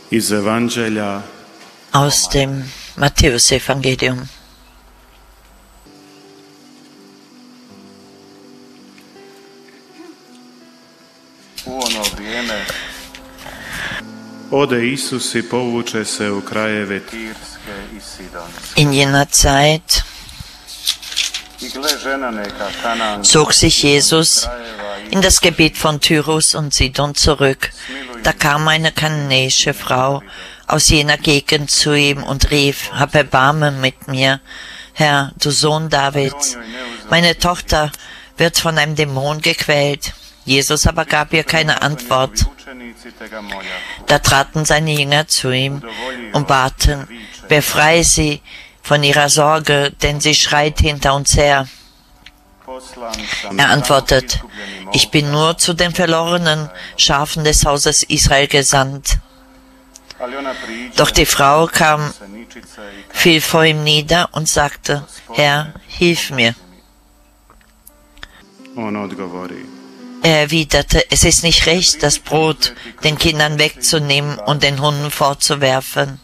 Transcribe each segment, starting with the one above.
iz Evangelja Aus dem Matthäusevangelium. ode Isus i povuče se u krajeve Tirske i Sidonske. In jener Zeit zog sich Jesus in das Gebiet von Tyrus und Sidon zurück. Da kam eine kananäische Frau aus jener Gegend zu ihm und rief: Hab Erbarmen mit mir, Herr, du Sohn Davids. Meine Tochter wird von einem Dämon gequält. Jesus aber gab ihr keine Antwort. Da traten seine Jünger zu ihm und baten: Befreie sie von ihrer Sorge, denn sie schreit hinter uns her. Er antwortet: Ich bin nur zu den verlorenen Schafen des Hauses Israel gesandt. Doch die Frau fiel vor ihm nieder und sagte: Herr, hilf mir. Er erwiderte: Es ist nicht recht, das Brot den Kindern wegzunehmen und den Hunden fortzuwerfen.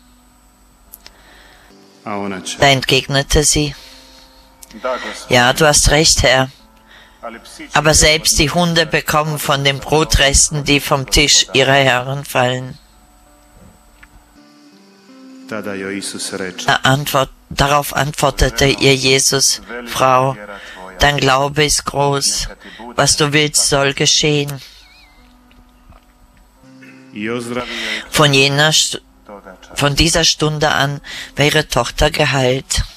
Da entgegnete sie: Ja, du hast recht, Herr. Aber selbst die Hunde bekommen von den Brotresten, die vom Tisch ihrer Herren fallen. Darauf antwortete ihr Jesus: Frau, dein Glaube ist groß. Was du willst, soll geschehen. Von dieser Stunde an war ihre Tochter geheilt.